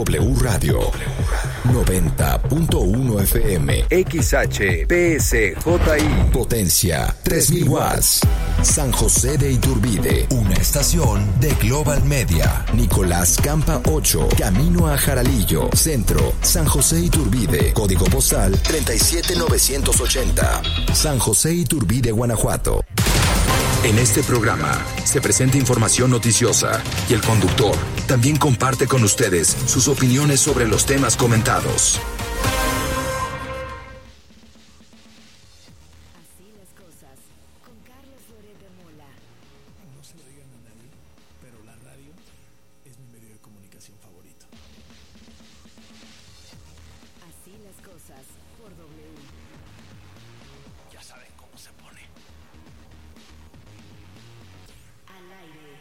W Radio 90.1 FM XHPSJI Potencia 3000 watts. San José de Iturbide, una estación de Global Media. Nicolás Campa 8, camino a Jaralillo, Centro, San José Iturbide, código postal 37980. San José Iturbide, Guanajuato. En este programa se presenta información noticiosa y el conductor también comparte con ustedes sus opiniones sobre los temas comentados. Así las cosas, con Carlos Loret de Mola. No se lo digan a nadie, pero la radio es mi medio de comunicación favorito. Así las cosas, por W. Ya saben cómo se pone. Al aire.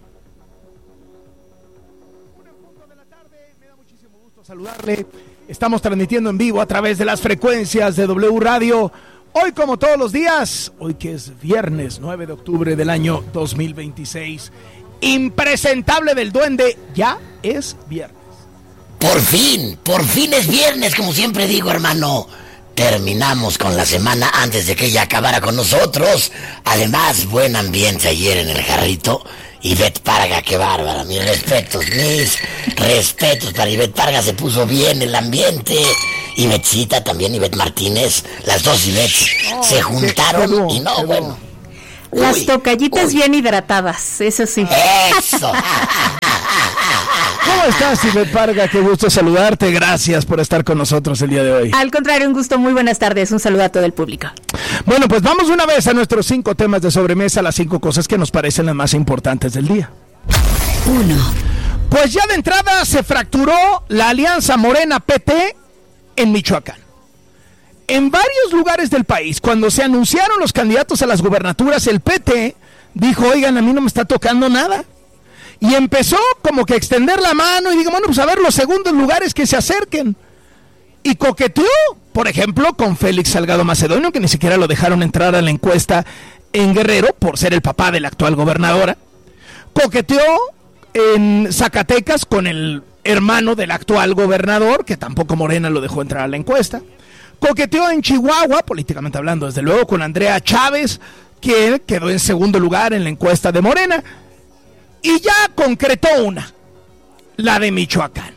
1:00 de la tarde, me da muchísimo gusto saludarle. Estamos transmitiendo en vivo a través de las frecuencias de W Radio. Hoy, como todos los días, hoy que es viernes 9 de octubre del año 2026. Impresentable del duende, ya es viernes. Por fin es viernes, como siempre digo, hermano. Terminamos con la semana antes de que ella acabara con nosotros. Además, buen ambiente ayer en el Jarrito. Ivette Parga, qué bárbara, mis respetos para Ivette Parga, se puso bien el ambiente. Ivetcita también, Ivette Martínez, las dos Ivettes se juntaron y no, bueno. Las tocallitas bien hidratadas, eso sí. Eso. ¿Cómo estás, Ivette Parga? Qué gusto saludarte. Gracias por estar con nosotros el día de hoy. Al contrario, un gusto. Muy buenas tardes. Un saludo a todo el público. Bueno, pues vamos una vez a nuestros 5 temas de sobremesa, las 5 cosas que nos parecen las más importantes del día. 1. Pues ya de entrada se fracturó la alianza Morena-PT en Michoacán. En varios lugares del país, cuando se anunciaron los candidatos a las gubernaturas, el PT dijo, oigan, a mí no me está tocando nada. Y empezó como que a extender la mano y digo, bueno, pues a ver los segundos lugares que se acerquen. Y coqueteó, por ejemplo, con Félix Salgado Macedonio, que ni siquiera lo dejaron entrar a la encuesta en Guerrero por ser el papá de la actual gobernadora. Coqueteó en Zacatecas con el hermano del actual gobernador, que tampoco Morena lo dejó entrar a la encuesta. Coqueteó en Chihuahua, políticamente hablando, desde luego, con Andrea Chávez, que quedó en segundo lugar en la encuesta de Morena. Y ya concretó una, la de Michoacán.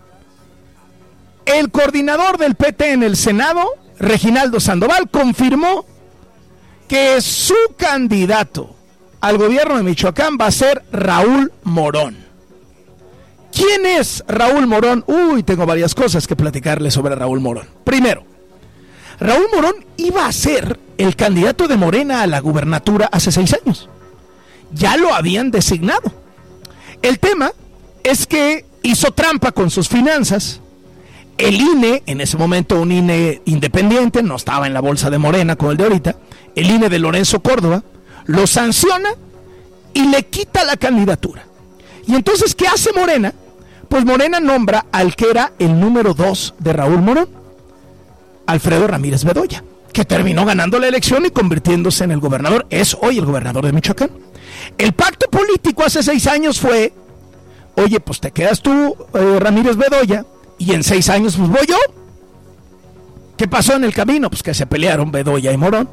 El coordinador del PT en el Senado, Reginaldo Sandoval, confirmó que su candidato al gobierno de Michoacán va a ser Raúl Morón. ¿Quién es Raúl Morón? Tengo varias cosas que platicarle sobre Raúl Morón. Primero, Raúl Morón iba a ser el candidato de Morena a la gubernatura hace 6 años. Ya lo habían designado. El tema es que hizo trampa con sus finanzas. El INE, en ese momento un INE independiente, no estaba en la bolsa de Morena como el de ahorita, el INE de Lorenzo Córdoba, lo sanciona y le quita la candidatura. Y entonces, ¿qué hace Morena? Pues Morena nombra al que era el número 2 de Raúl Morón, Alfredo Ramírez Bedoya, que terminó ganando la elección y convirtiéndose en el gobernador. Es hoy el gobernador de Michoacán. El pacto político hace 6 años fue, oye, pues te quedas tú, Ramírez Bedoya, y en 6 años pues voy yo. ¿Qué pasó en el camino? Pues que se pelearon Bedoya y Morón.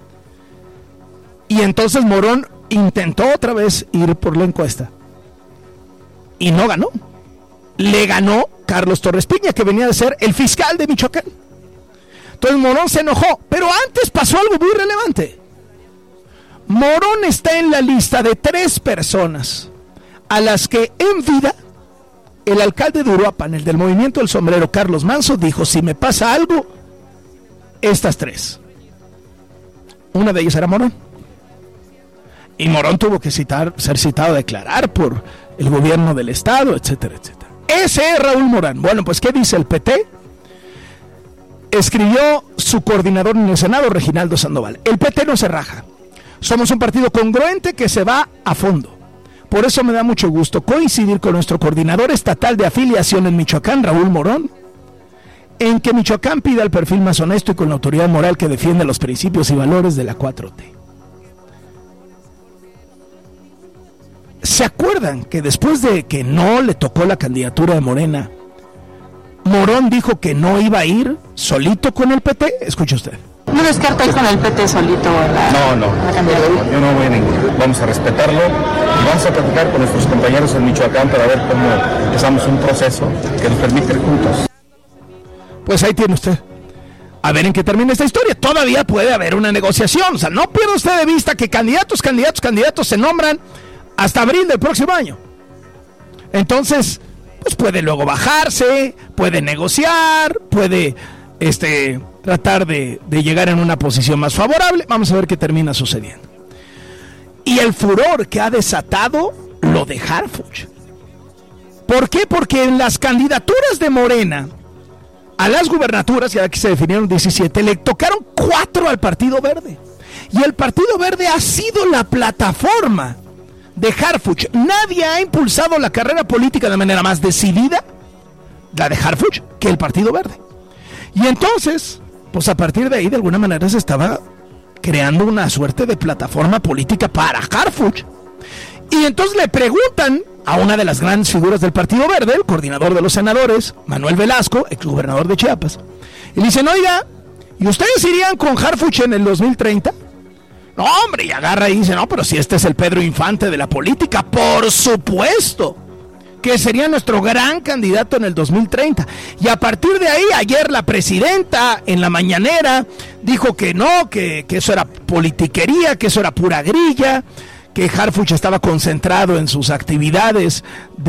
Y entonces Morón intentó otra vez ir por la encuesta. Y no ganó. Le ganó Carlos Torres Piña, que venía de ser el fiscal de Michoacán. Entonces Morón se enojó. Pero antes pasó algo muy relevante. Morón está en la lista de 3 personas a las que en vida el alcalde de Uruapan, el del Movimiento del Sombrero, Carlos Manso, dijo, si me pasa algo, estas 3. Una de ellas era Morón. Y Morón tuvo que ser citado a declarar por el gobierno del estado, etcétera, etcétera. Ese es Raúl Morón. Bueno, pues ¿qué dice el PT? Escribió su coordinador en el Senado, Reginaldo Sandoval. El PT no se raja. Somos un partido congruente que se va a fondo. Por eso me da mucho gusto coincidir con nuestro coordinador estatal de afiliación en Michoacán, Raúl Morón, en que Michoacán pida el perfil más honesto y con la autoridad moral que defiende los principios y valores de la 4T. ¿Se acuerdan que después de que no le tocó la candidatura de Morena, Morón dijo que no iba a ir solito con el PT. Escuche usted. No descarta ir con el PT solito la candidatura. Yo no voy a ningún. Vamos a respetarlo y vamos a platicar con nuestros compañeros en Michoacán para ver cómo empezamos un proceso que nos permite ir juntos. Pues ahí tiene usted. A ver en qué termina esta historia. Todavía puede haber una negociación. O sea, no pierda usted de vista que candidatos se nombran hasta abril del próximo año. Entonces, pues puede luego bajarse, puede negociar, puede tratar de llegar en una posición más favorable. Vamos a ver qué termina sucediendo. Y el furor que ha desatado lo de Harfuch. ¿Por qué? Porque en las candidaturas de Morena a las gubernaturas, ya que se definieron 17, le tocaron 4 al Partido Verde. Y el Partido Verde ha sido la plataforma de Harfuch. Nadie ha impulsado la carrera política de manera más decidida, la de Harfuch, que el Partido Verde. Y entonces, pues a partir de ahí, de alguna manera se estaba creando una suerte de plataforma política para Harfuch. Y entonces le preguntan a una de las grandes figuras del Partido Verde, el coordinador de los senadores, Manuel Velasco, exgobernador de Chiapas, y le dicen, oiga, ¿y ustedes irían con Harfuch en el 2030? No, hombre, y agarra y dice, no, pero si este es el Pedro Infante de la política, por supuesto que sería nuestro gran candidato en el 2030. Y a partir de ahí, ayer la presidenta en la mañanera dijo que no, que eso era politiquería, que eso era pura grilla, que Harfuch estaba concentrado en sus actividades